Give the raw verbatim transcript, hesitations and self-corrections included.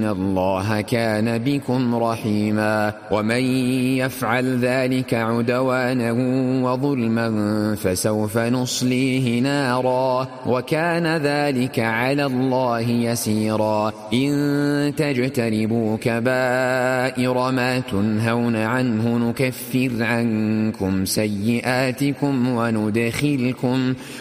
إن الله كان بكم رحيما ومن يفعل ذلك عدوانا وظلما فسوف نصليه نارا وكان ذلك على الله يسيرا إن تجتنبوا كبائر ما تنهون عنه نكفر عنكم سيئاتكم وندخلكم